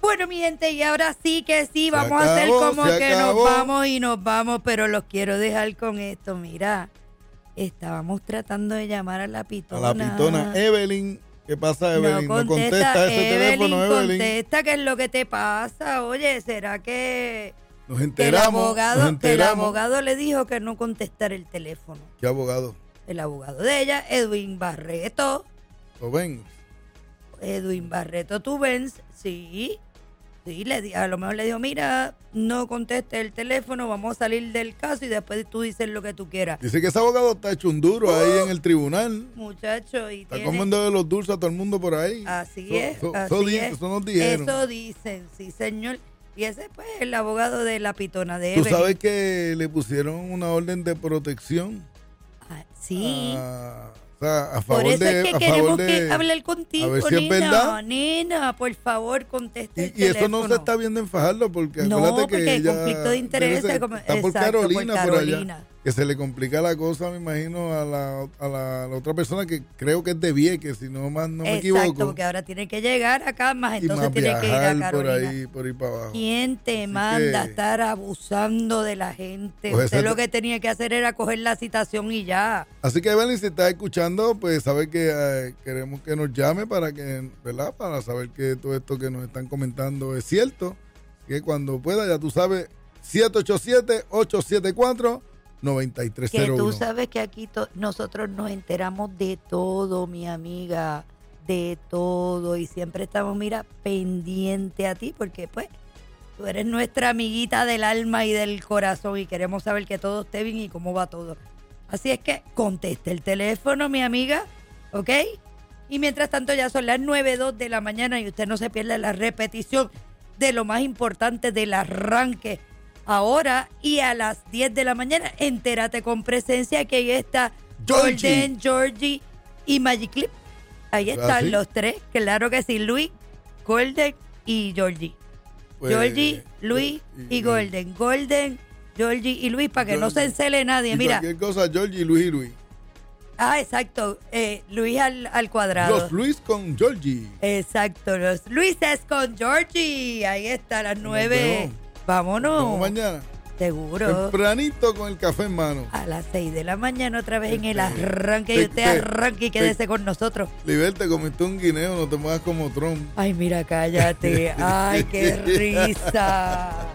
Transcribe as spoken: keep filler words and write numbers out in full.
Bueno, mi gente, y ahora sí que sí, Se vamos a hacer acabó, como se que acabó. nos vamos y nos vamos, pero los quiero dejar con esto. Mira, estábamos tratando de llamar a la A pitona. la pitona Evelyn. ¿Qué pasa, No Evelyn? No contesta, contesta ese Evelyn, teléfono, Evelyn. contesta, ¿qué es lo que te pasa? Oye, ¿será que, Nos que el enteramos. abogado, nos que el enteramos. abogado le dijo que no contestara el teléfono? ¿Qué abogado? El abogado de ella, Edwin Barreto. Lo ven. Edwin Barreto Tubens, sí. Sí, le di- a lo mejor le dijo, mira, no conteste el teléfono, vamos a salir del caso y después tú dices lo que tú quieras. Dice que ese abogado está hecho un duro ahí en el tribunal. Muchacho, y Está tiene... comiendo de los dulces a todo el mundo por ahí. Así So- es, so- así so di- es. Eso nos dijeron. Eso dicen, sí, señor. Y ese, pues, el abogado de la pitona de Tú Evelyn. sabes que le pusieron una orden de protección. Ah, sí. A, o sea, a favor Por eso de, es que a queremos favor de- que hablar contigo, a ver si es nena. verdad. Nena, por favor, conteste el Y, y eso teléfono. no se está viendo en Fajardo porque No, acuérdate que porque hay ella conflicto de intereses, debe ser- como- está por exacto, por Carolina, por, Carolina. allá. Que se le complica la cosa, me imagino, a la, a la, la otra persona que creo que es de Vieques, si no más no me Exacto, equivoco. porque ahora tiene que llegar acá, más Y entonces más tiene que ir a viajar por Carolina. ahí, por ahí para abajo. ¿Quién te Así manda a que- estar abusando de la gente? Pues Usted ese- lo que tenía que hacer era coger la citación y ya. Así que Evelyn, si está escuchando, pues sabe que eh, queremos que nos llame para que, ¿verdad? Para saber que todo esto que nos están comentando es cierto. Que cuando pueda, ya tú sabes, siete ocho siete, ocho siete cuatro, nueve tres Que cero uno. tú sabes que aquí to- nosotros nos enteramos de todo, mi amiga, de todo. Y siempre estamos, mira, pendiente a ti, porque pues tú eres nuestra amiguita del alma y del corazón y queremos saber que todo esté bien y cómo va todo. Así es que conteste el teléfono, mi amiga, ¿ok? Y mientras tanto ya son las nueve dos de la mañana y usted no se pierda la repetición de lo más importante del arranque ahora y a las diez de la mañana. Entérate con presencia que ahí está Georgie. Golden, Georgie y Magic Clip. Ahí están ¿Ah, sí? los tres, claro que sí, Luis, Golden y Georgie. Pues, Georgie, Luis y, Golden. Golden, Georgie y Luis, para que no se Georgie. encele nadie. Y Mira, cualquier cosa, Georgie, Luis y Luis. ah, exacto, eh, Luis al, al cuadrado. Los Luis con Georgie. Exacto, los Luises con Georgie. Ahí está, a las nueve. vemos. Vámonos. Como mañana. Seguro. Tempranito con el café en mano. A las seis de la mañana otra vez en el Este, arranque. Y te- usted te- arranque y te- quédese con nosotros. Liberte, comiste un guineo, no te muevas como Trump. Ay, mira, cállate. Ay, qué risa.